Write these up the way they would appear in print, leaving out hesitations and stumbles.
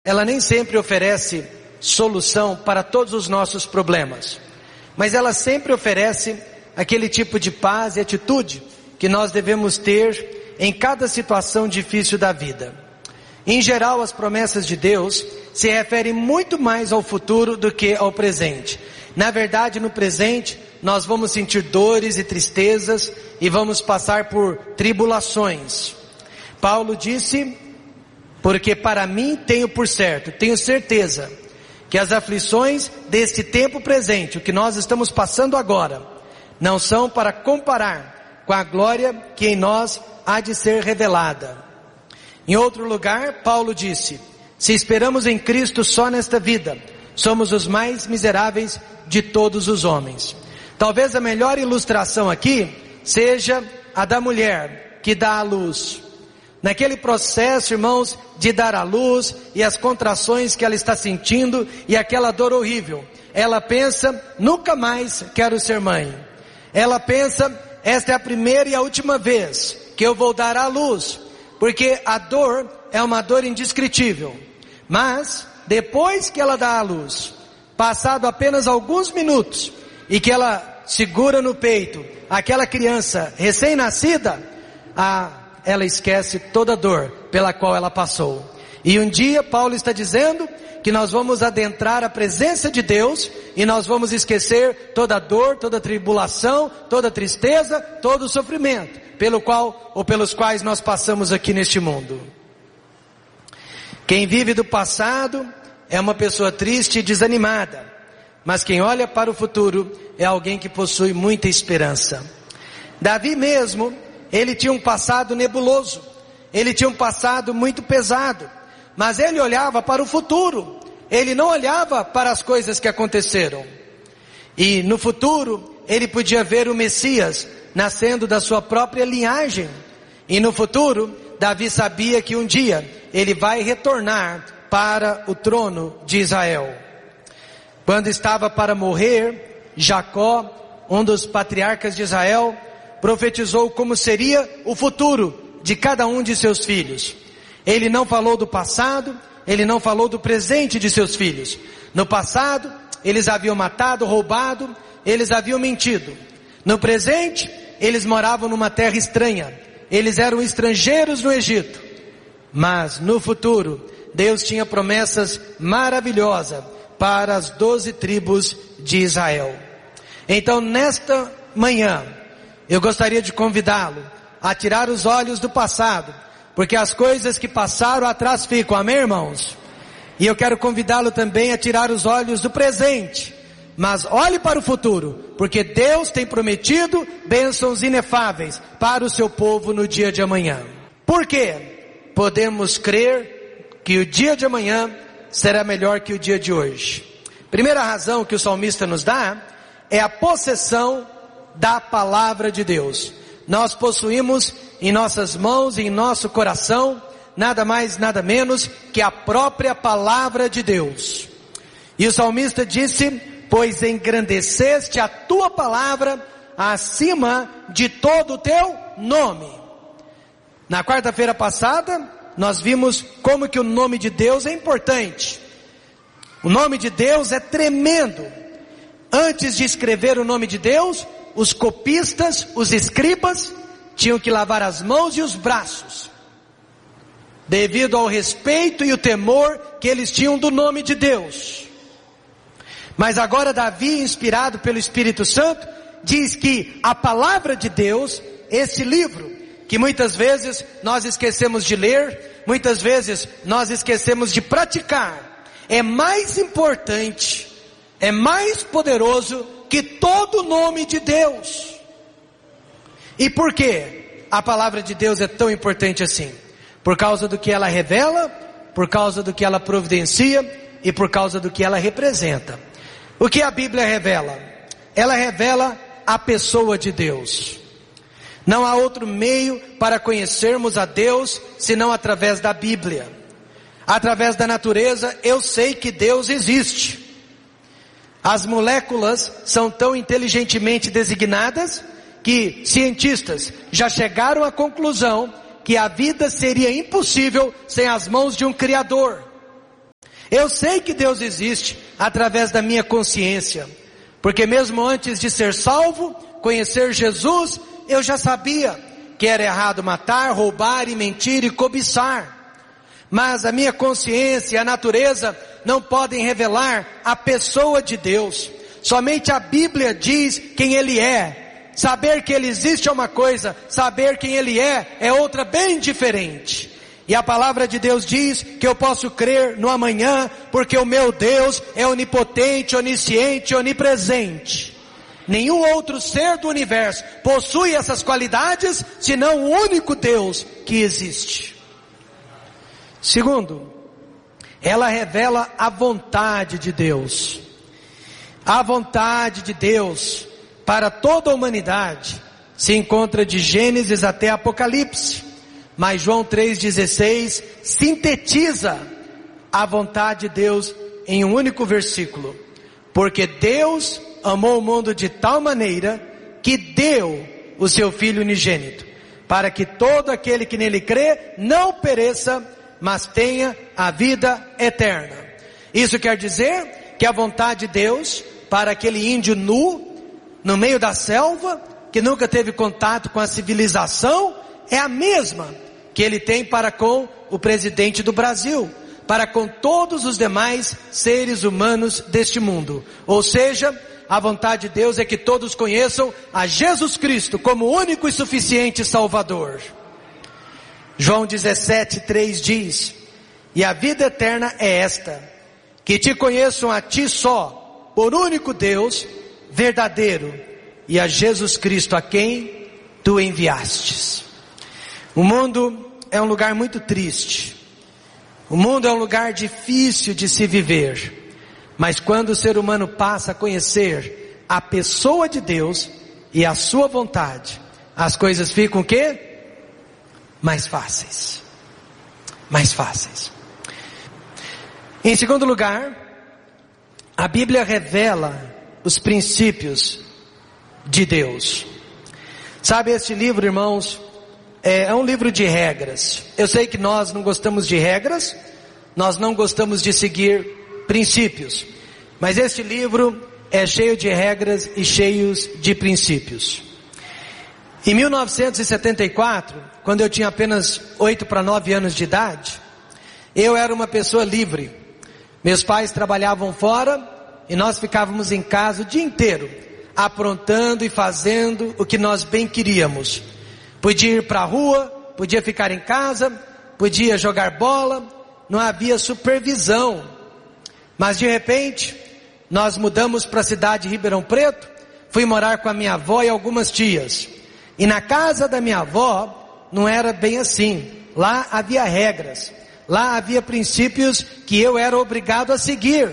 Ela nem sempre oferece solução para todos os nossos problemas, mas ela sempre oferece aquele tipo de paz e atitude que nós devemos ter em cada situação difícil da vida. Em geral, as promessas de Deus se referem muito mais ao futuro do que ao presente. Na verdade, no presente, nós vamos sentir dores e tristezas e vamos passar por tribulações. Paulo disse: porque para mim tenho por certo, tenho certeza, que as aflições deste tempo presente, o que nós estamos passando agora, não são para comparar com a glória que em nós há de ser revelada. Em outro lugar, Paulo disse: se esperamos em Cristo só nesta vida, somos os mais miseráveis de todos os homens. Talvez a melhor ilustração aqui seja a da mulher que dá à luz. Naquele processo, irmãos, de dar à luz e as contrações que ela está sentindo e aquela dor horrível, ela pensa: nunca mais quero ser mãe. Ela pensa: esta é a primeira e a última vez que eu vou dar à luz, porque a dor é uma dor indescritível. Mas depois que ela dá à luz, passado apenas alguns minutos, e que ela segura no peito aquela criança recém-nascida, ela esquece toda a dor pela qual ela passou. E um dia Paulo está dizendo que nós vamos adentrar a presença de Deus e nós vamos esquecer toda a dor, toda a tribulação, toda a tristeza, todo o sofrimento pelo qual ou pelos quais nós passamos aqui neste mundo. Quem vive do passado é uma pessoa triste e desanimada, mas quem olha para o futuro é alguém que possui muita esperança. Davi mesmo, ele tinha um passado nebuloso, ele tinha um passado muito pesado, mas ele olhava para o futuro, ele não olhava para as coisas que aconteceram. E no futuro, ele podia ver o Messias nascendo da sua própria linhagem. E no futuro, Davi sabia que um dia ele vai retornar para o trono de Israel. Quando estava para morrer, Jacó, um dos patriarcas de Israel, profetizou como seria o futuro de cada um de seus filhos. Ele não falou do passado, ele não falou do presente de seus filhos. No passado, eles haviam matado, roubado, eles haviam mentido. No presente, eles moravam numa terra estranha, eles eram estrangeiros no Egito. Mas no futuro, Deus tinha promessas maravilhosas para as 12 tribos de Israel. Então, nesta manhã, eu gostaria de convidá-lo a tirar os olhos do passado, porque as coisas que passaram atrás ficam, amém, irmãos? E eu quero convidá-lo também a tirar os olhos do presente, mas olhe para o futuro, porque Deus tem prometido bênçãos inefáveis para o seu povo no dia de amanhã. Por quê? Podemos crer que o dia de amanhã será melhor que o dia de hoje. Primeira razão que o salmista nos dá é a possessão da palavra de Deus. Nós possuímos em nossas mãos e em nosso coração nada mais, nada menos que a própria palavra de Deus. E o salmista disse: pois engrandeceste a tua palavra acima de todo o teu nome. Na quarta-feira passada, nós vimos como que o nome de Deus é importante. O nome de Deus é tremendo. Antes de escrever o nome de Deus, os copistas, os escribas, tinham que lavar as mãos e os braços, devido ao respeito e o temor que eles tinham do nome de Deus. Mas agora Davi, inspirado pelo Espírito Santo, diz que a palavra de Deus, esse livro, que muitas vezes nós esquecemos de ler, muitas vezes nós esquecemos de praticar, é mais importante, é mais poderoso que todo o nome de Deus. E por que a palavra de Deus é tão importante assim? Por causa do que ela revela, por causa do que ela providencia e por causa do que ela representa. O que a Bíblia revela? Ela revela a pessoa de Deus. Não há outro meio para conhecermos a Deus senão através da Bíblia. Através da natureza, eu sei que Deus existe. As moléculas são tão inteligentemente designadas que cientistas já chegaram à conclusão que a vida seria impossível sem as mãos de um Criador. Eu sei que Deus existe através da minha consciência, porque mesmo antes de ser salvo, conhecer Jesus, eu já sabia que era errado matar, roubar e mentir e cobiçar. Mas a minha consciência e a natureza não podem revelar a pessoa de Deus. Somente a Bíblia diz quem Ele é. Saber que Ele existe é uma coisa, saber quem Ele é outra bem diferente. E a palavra de Deus diz que eu posso crer no amanhã, porque o meu Deus é onipotente, onisciente, onipresente. Nenhum outro ser do universo possui essas qualidades, senão o único Deus que existe. Segundo, ela revela a vontade de Deus. A vontade de Deus para toda a humanidade se encontra de Gênesis até Apocalipse. Mas João 3,16 sintetiza a vontade de Deus em um único versículo. Porque Deus amou o mundo de tal maneira que deu o seu Filho unigênito, para que todo aquele que nele crê não pereça, mas tenha a vida eterna. Isso quer dizer que a vontade de Deus para aquele índio nu, no meio da selva, que nunca teve contato com a civilização, é a mesma que Ele tem para com o presidente do Brasil, para com todos os demais seres humanos deste mundo. Ou seja, a vontade de Deus é que todos conheçam a Jesus Cristo como único e suficiente Salvador. João 17:3 diz: e a vida eterna é esta, que te conheçam a ti só, por único Deus verdadeiro, e a Jesus Cristo a quem tu enviastes. O mundo é um lugar muito triste. O mundo é um lugar difícil de se viver. Mas quando o ser humano passa a conhecer a pessoa de Deus e a sua vontade, as coisas ficam o quê? Mais fáceis. Mais fáceis. Em segundo lugar, a Bíblia revela os princípios de Deus. Sabe, este livro, irmãos, é um livro de regras. Eu sei que nós não gostamos de regras, nós não gostamos de seguir princípios, mas este livro é cheio de regras e cheios de princípios. Em 1974, quando eu tinha apenas 8 para 9 anos de idade, eu era uma pessoa livre. Meus pais trabalhavam fora e nós ficávamos em casa o dia inteiro, aprontando e fazendo o que nós bem queríamos. Podia ir para a rua, podia ficar em casa, podia jogar bola, não havia supervisão. Mas de repente, nós mudamos para a cidade de Ribeirão Preto, fui morar com a minha avó e algumas tias. E na casa da minha avó, não era bem assim. Lá havia regras, lá havia princípios que eu era obrigado a seguir.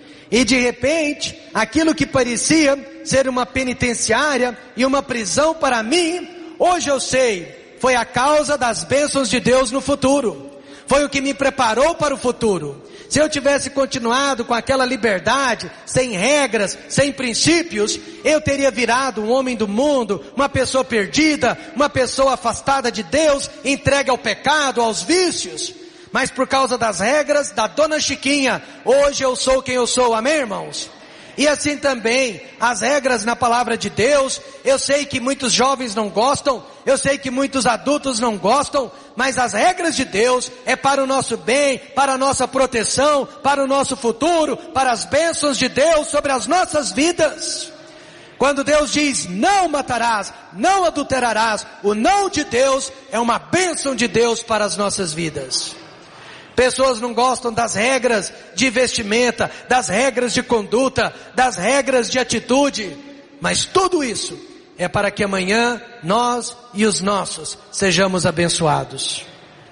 E de repente, aquilo que parecia ser uma penitenciária e uma prisão para mim, hoje eu sei, foi a causa das bênçãos de Deus no futuro. Foi o que me preparou para o futuro. Se eu tivesse continuado com aquela liberdade, sem regras, sem princípios, eu teria virado um homem do mundo, uma pessoa perdida, uma pessoa afastada de Deus, entregue ao pecado, aos vícios. Mas por causa das regras da Dona Chiquinha, hoje eu sou quem eu sou, amém, irmãos? E assim também, as regras na palavra de Deus, eu sei que muitos jovens não gostam, eu sei que muitos adultos não gostam, mas as regras de Deus é para o nosso bem, para a nossa proteção, para o nosso futuro, para as bênçãos de Deus sobre as nossas vidas. Quando Deus diz, não matarás, não adulterarás, o não de Deus é uma bênção de Deus para as nossas vidas. Pessoas não gostam das regras de vestimenta, das regras de conduta, das regras de atitude, mas tudo isso é para que amanhã nós e os nossos sejamos abençoados.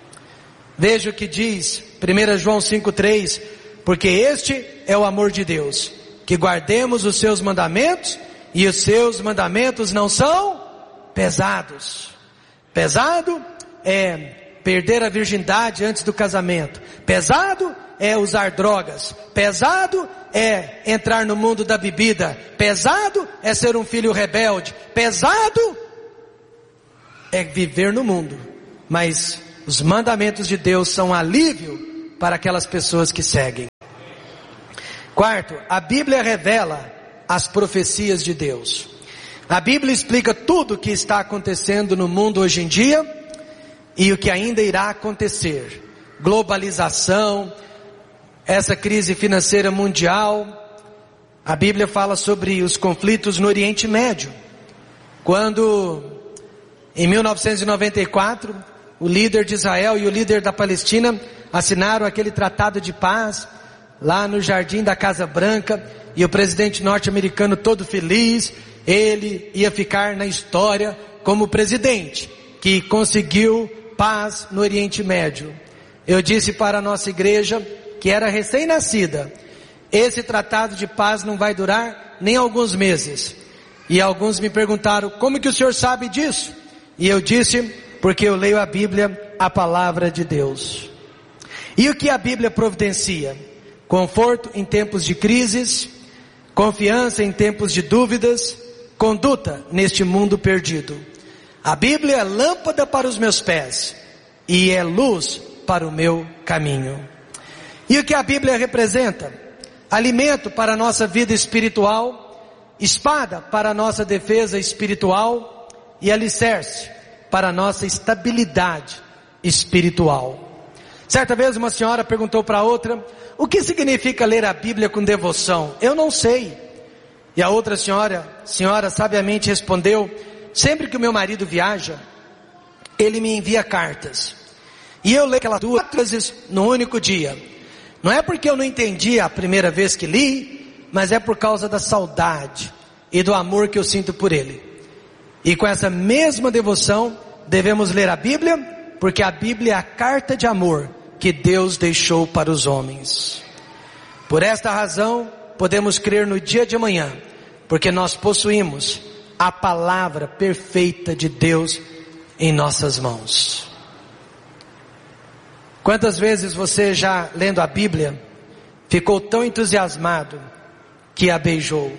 Veja o que diz 1 João 5,3, porque este é o amor de Deus, que guardemos os seus mandamentos, e os seus mandamentos não são pesados. Pesado é perder a virgindade antes do casamento. Pesado é usar drogas. Pesado é entrar no mundo da bebida. Pesado é ser um filho rebelde. Pesado é viver no mundo. Mas os mandamentos de Deus são alívio para aquelas pessoas que seguem. Quarto, a Bíblia revela as profecias de Deus. A Bíblia explica tudo o que está acontecendo no mundo hoje em dia e o que ainda irá acontecer. Globalização, essa crise financeira mundial. A Bíblia fala sobre os conflitos no Oriente Médio. Quando, em 1994, o líder de Israel e o líder da Palestina assinaram aquele tratado de paz lá no jardim da Casa Branca, e o presidente norte-americano todo feliz, ele ia ficar na história como presidente que conseguiu paz no Oriente Médio. Eu disse para a nossa igreja, que era recém-nascida, esse tratado de paz não vai durar nem alguns meses. E alguns me perguntaram, como que o senhor sabe disso? E eu disse, porque eu leio a Bíblia, a palavra de Deus. E o que a Bíblia providencia? Conforto em tempos de crises, confiança em tempos de dúvidas, conduta neste mundo perdido. A Bíblia é lâmpada para os meus pés e é luz para o meu caminho. E o que a Bíblia representa? Alimento para a nossa vida espiritual, espada para a nossa defesa espiritual e alicerce para a nossa estabilidade espiritual. Certa vez uma senhora perguntou para outra, o que significa ler a Bíblia com devoção? Eu não sei. E a outra senhora sabiamente respondeu, sempre que o meu marido viaja, ele me envia cartas. E eu leio aquelas 2 vezes no único dia. Não é porque eu não entendi a primeira vez que li, mas é por causa da saudade e do amor que eu sinto por ele. E com essa mesma devoção, devemos ler a Bíblia, porque a Bíblia é a carta de amor que Deus deixou para os homens. Por esta razão, podemos crer no dia de amanhã, porque nós possuímos a palavra perfeita de Deus em nossas mãos. Quantas vezes você já, lendo a Bíblia, ficou tão entusiasmado que a beijou?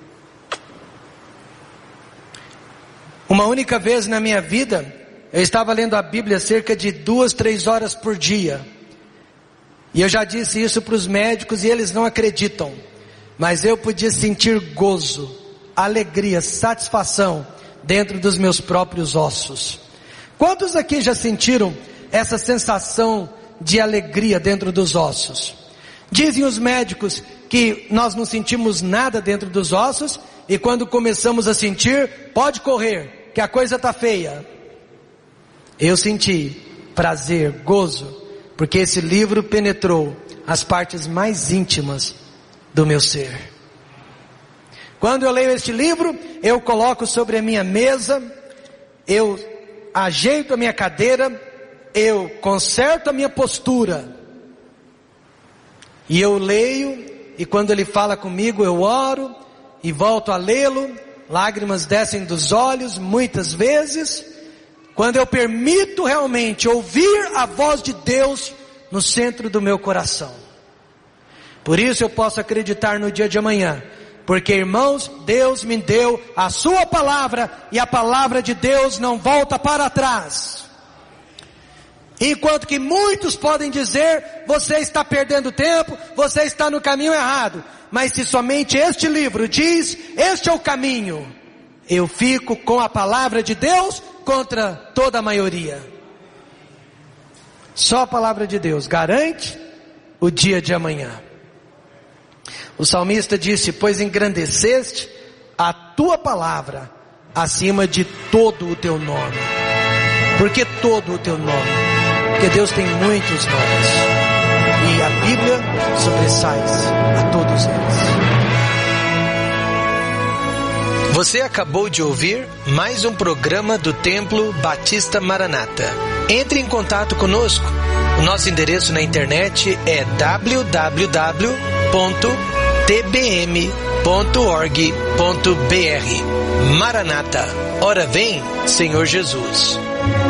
Uma única vez na minha vida, eu estava lendo a Bíblia cerca de 2, 3 horas por dia. E eu já disse isso para os médicos e eles não acreditam. Mas eu podia sentir gozo, alegria, satisfação dentro dos meus próprios ossos. Quantos aqui já sentiram essa sensação de alegria dentro dos ossos? Dizem os médicos que nós não sentimos nada dentro dos ossos e quando começamos a sentir, pode correr, que a coisa está feia. Eu senti prazer, gozo, porque esse livro penetrou as partes mais íntimas do meu ser. Quando eu leio este livro, eu coloco sobre a minha mesa, eu ajeito a minha cadeira, eu conserto a minha postura, e eu leio, e quando ele fala comigo, eu oro, e volto a lê-lo, lágrimas descem dos olhos, muitas vezes, quando eu permito realmente ouvir a voz de Deus no centro do meu coração. Por isso eu posso acreditar no dia de amanhã, porque irmãos, Deus me deu a sua palavra, e a palavra de Deus não volta para trás. Enquanto que muitos podem dizer, você está perdendo tempo, você está no caminho errado. Mas se somente este livro diz, este é o caminho, eu fico com a palavra de Deus contra toda a maioria. Só a palavra de Deus garante o dia de amanhã. O salmista disse, pois engrandeceste a tua palavra acima de todo o teu nome. Por que todo o teu nome? Porque Deus tem muitos nomes, e a Bíblia sobressai a todos eles. Você acabou de ouvir mais um programa do Templo Batista Maranata. Entre em contato conosco. O nosso endereço na internet é www.tbm.org.br. Maranata, ora vem, Senhor Jesus.